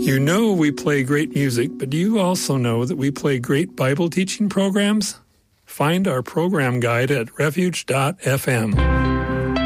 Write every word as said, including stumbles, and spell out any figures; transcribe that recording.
You know we play great music, but do you also know that we play great Bible teaching programs? Find our program guide at refuge dot f m.